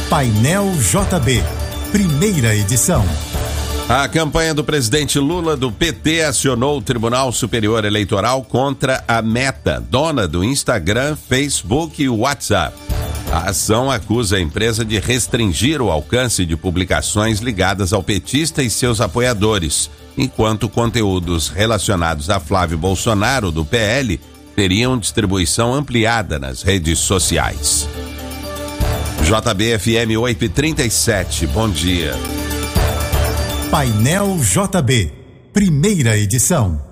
Painel JB, primeira edição. A campanha do presidente Lula do PT acionou o Tribunal Superior Eleitoral contra a Meta, dona do Instagram, Facebook e WhatsApp. A ação acusa a empresa de restringir o alcance de publicações ligadas ao petista e seus apoiadores, enquanto conteúdos relacionados a Flávio Bolsonaro, do PL, teriam distribuição ampliada nas redes sociais. JB-FM 8h37, bom dia. Painel JB, primeira edição.